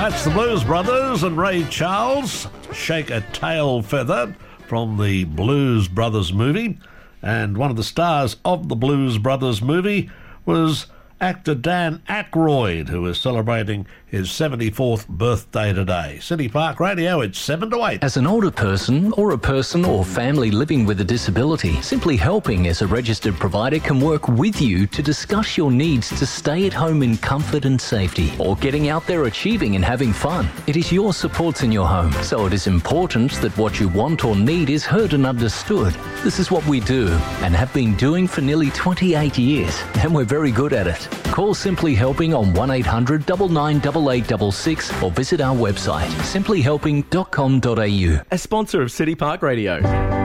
That's the Blues Brothers and Ray Charles, Shake a Tail Feather, from the Blues Brothers movie. And one of the stars of the Blues Brothers movie was actor Dan Aykroyd, who is celebrating his 74th birthday today. City Park Radio, it's 7 to 8. As an older person or a person or family living with a disability, Simply Helping as a registered provider can work with you to discuss your needs to stay at home in comfort and safety, or getting out there achieving and having fun. It is your supports in your home, so it is important that what you want or need is heard and understood. This is what we do and have been doing for nearly 28 years, and we're very good at it. Call Simply Helping on 1800 998866 or visit our website simplyhelping.com.au. A sponsor of City Park Radio.